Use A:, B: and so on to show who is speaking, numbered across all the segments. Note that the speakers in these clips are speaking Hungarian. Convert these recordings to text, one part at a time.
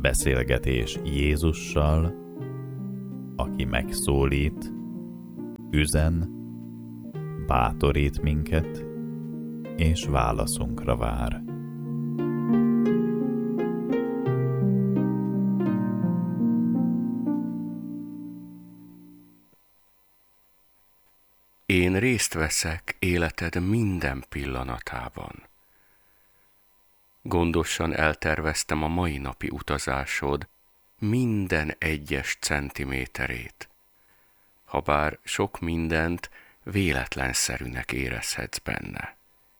A: Beszélgetés Jézussal, aki megszólít, üzen, bátorít minket, és válaszunkra vár.
B: Én részt veszek életed minden pillanatában. Gondosan elterveztem a mai napi utazásod minden egyes centiméterét, habár sok mindent véletlenszerűnek érezhetsz benne.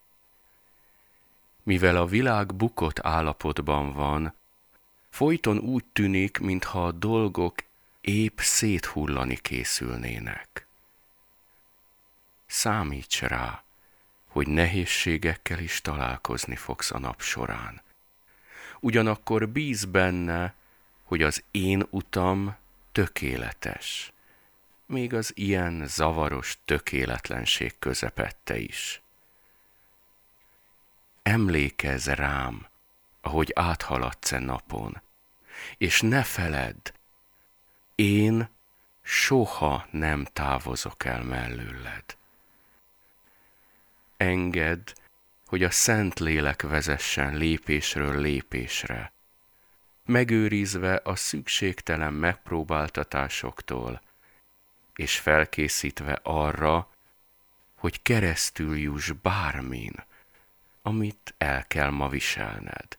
B: Mivel a világ bukott állapotban van, folyton úgy tűnik, mintha a dolgok épp széthullani készülnének. Számíts rá, hogy nehézségekkel is találkozni fogsz a nap során. Ugyanakkor bíz benne, hogy az én utam tökéletes, még az ilyen zavaros tökéletlenség közepette is. Emlékezz rám, ahogy áthaladsz napon, és ne feledd, én soha nem távozok el mellőled. Engedd, hogy a Szentlélek vezessen lépésről lépésre, megőrizve a szükségtelen megpróbáltatásoktól, és felkészítve arra, hogy keresztül juss bármin, amit el kell ma viselned.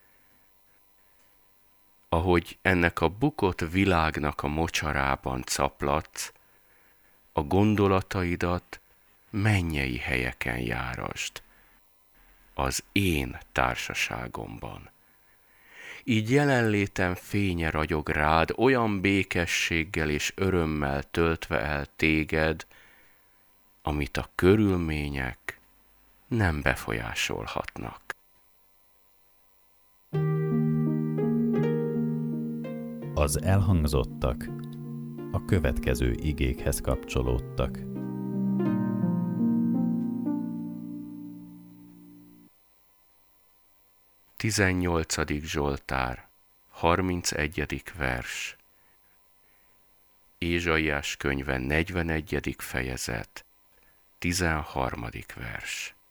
B: Ahogy ennek a bukott világnak a mocsarában caplatsz, a gondolataidat mennyei helyeken járasd, az én társaságomban. Így jelenlétem fénye ragyog rád, olyan békességgel és örömmel töltve el téged, amit a körülmények nem befolyásolhatnak.
A: Az elhangzottak a következő igékhez kapcsolódtak.
B: Tizennyolcadik Zsoltár, 31. vers. Ézsaiás könyve 41. fejezet, 13. vers.